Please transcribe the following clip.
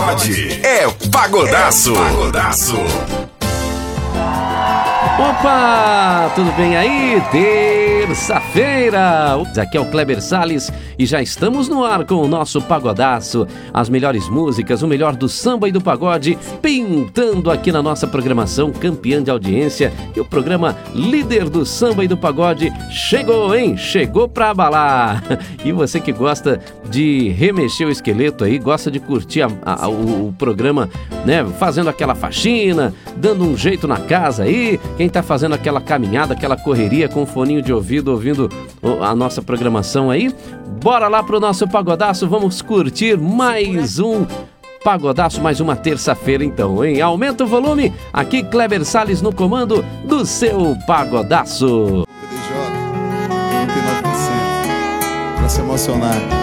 pagode. É Pagodaço. Pagodaço. Opa, tudo bem aí? Terça-feira! Aqui é o Kleber Salles e já estamos no ar com o nosso Pagodaço. As melhores músicas, o melhor do samba e do pagode, pintando aqui na nossa programação campeã de audiência. E o programa líder do samba e do pagode chegou, hein? Chegou pra abalar! E você que gosta de remexer o esqueleto aí, gosta de curtir o programa, né? Fazendo aquela faxina, dando um jeito na casa aí. Quem tá fazendo aquela caminhada, aquela correria com foninho de ouvido, ouvindo a nossa programação aí, bora lá pro nosso Pagodaço, vamos curtir mais um Pagodaço, mais uma terça-feira então, hein? Aumenta o volume, aqui Kleber Salles no comando do seu Pagodaço. DJ, 99%, pra se emocionar.